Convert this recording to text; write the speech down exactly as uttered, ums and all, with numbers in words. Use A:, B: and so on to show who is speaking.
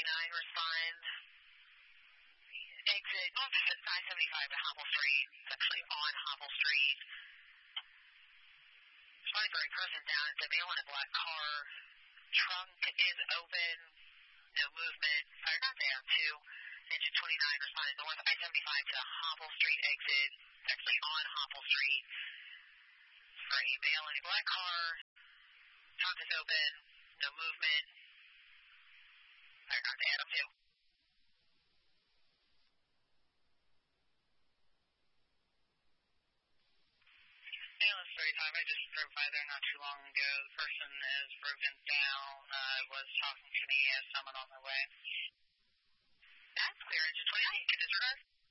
A: twenty-nine responds. Exit I seventy-five to Hopple Street. It's actually on Hopple Street. Responding for a person down at the male in a black car. Trunk is open. No movement. Fire not down two. Engine twenty-nine responding north I seventy-five to Hopple Street exit. It's actually on Hopple Street. For a male in a black car. Trunk is open. No movement. Fire not to Adam two. Ambulance thirty-five, I just drove by there not too long ago. The person is broken down, uh, was talking to me as someone on their way. That's clear, engine twenty-nine, you can disregard.